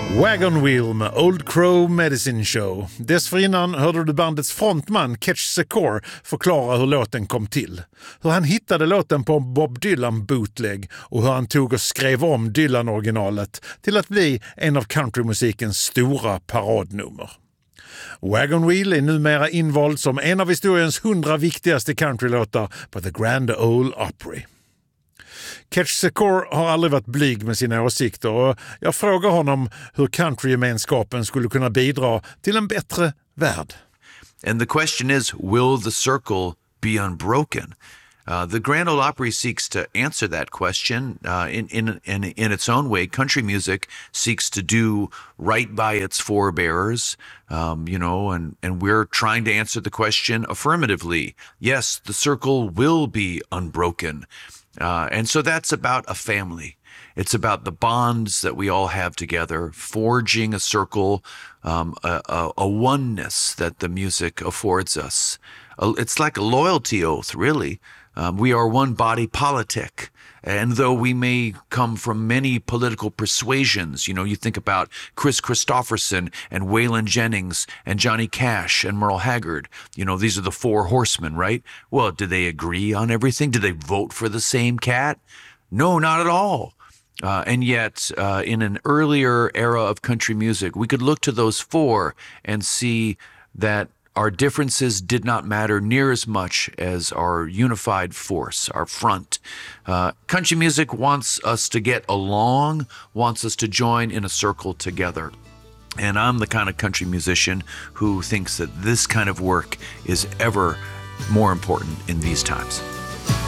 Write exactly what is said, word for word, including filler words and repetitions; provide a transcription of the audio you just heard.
Wagon Wheel med Old Crow Medicine Show. Dessförinnan hörde du bandets frontman Ketch Secor förklara hur låten kom till. Hur han hittade låten på en Bob Dylan bootleg och hur han tog och skrev om Dylan-originalet till att bli en av countrymusikens stora paradnummer. Wagon Wheel är numera invald som en av historiens hundra viktigaste countrylåtar på The Grand Ole Opry. Ketch Secor har aldrig varit blyg med sina åsikter och jag frågar honom hur countrygemenskapen skulle kunna bidra till en bättre värld. And the question is, will the circle be unbroken? Uh, the Grand Ole Opry seeks to answer that question uh, in, in, in, in its own way. Country music seeks to do right by its forebears, um, you know, and, and we're trying to answer the question affirmatively. Yes, the circle will be unbroken. Uh, and so that's about a family. It's about the bonds that we all have together, forging a circle, um, a, a, a oneness that the music affords us. It's like a loyalty oath, really. Um, we are one body politic. And though we may come from many political persuasions, you know, you think about Chris Christopherson and Waylon Jennings and Johnny Cash and Merle Haggard. You know, these are the four horsemen, right? Well, did they agree on everything? Did they vote for the same cat? No, not at all. Uh, and yet, uh, in an earlier era of country music, we could look to those four and see that our differences did not matter near as much as our unified force, our front. Uh, country music wants us to get along, wants us to join in a circle together. And I'm the kind of country musician who thinks that this kind of work is ever more important in these times.